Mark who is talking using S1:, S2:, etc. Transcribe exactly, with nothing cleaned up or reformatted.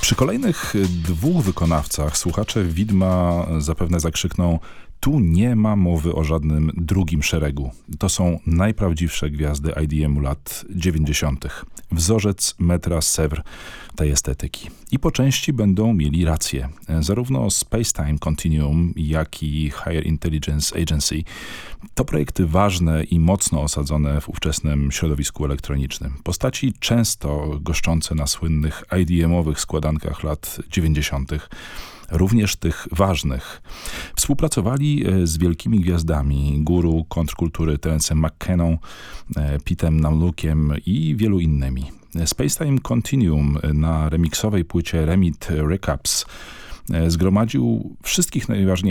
S1: Przy kolejnych dwóch wykonawcach słuchacze widma zapewne zakrzykną: tu nie ma mowy o żadnym drugim szeregu. To są najprawdziwsze gwiazdy I D M-u lat dziewięćdziesiątych. Wzorzec Metra Sèvres tej estetyki. I po części będą mieli rację. Zarówno Space-Time Continuum, jak i Higher Intelligence Agency to projekty ważne i mocno osadzone w ówczesnym środowisku elektronicznym. Postaci często goszczące na słynnych I D M-owych składankach lat dziewięćdziesiątych. Również tych ważnych. Współpracowali z wielkimi gwiazdami, guru kontrkultury Terencem McKenną, Petem Namlukiem i wielu innymi. Space-Time Continuum na remiksowej płycie Remit Recaps zgromadził wszystkich najważniejszych